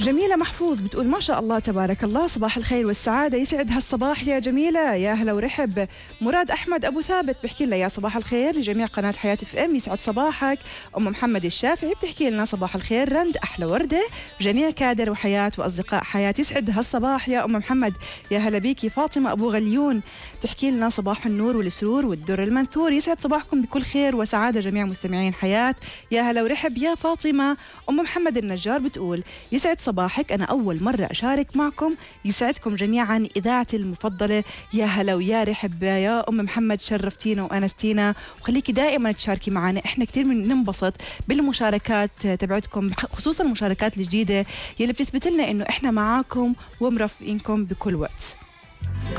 جميلة محفوظ بتقول ما شاء الله تبارك الله، صباح الخير والسعادة، يسعد هالصباح يا جميلة، يا هلا ورحب. مراد أحمد أبو ثابت بحكي لنا يا صباح الخير لجميع قناة حياة اف ام، يسعد صباحك. أم محمد الشافعي بتحكي لنا صباح الخير رند أحلى وردة، جميع كادر وحياة وأصدقاء حياة، يسعد هالصباح يا أم محمد، يا هلا بيكي. فاطمة أبو غليون بتحكي لنا صباح النور والسرور والدر المنثور، يسعد صباحكم بكل خير وسعادة جميع مستمعين حياة، يا هلا ورحب يا فاطمة. أم محمد النجار بتقول يسعد صباحك، أنا أول مرة أشارك معكم، يسعدكم جميعا إذاعتي المفضلة، يا هلا ويا رحب يا أم محمد، شرفتينا وأنستينا وخليكي دائما تشاركي معنا، إحنا كتير ننبسط بالمشاركات تبعتكم، خصوصا المشاركات الجديدة يلي بتثبت لنا إنه إحنا معاكم ومرافقينكم بكل وقت.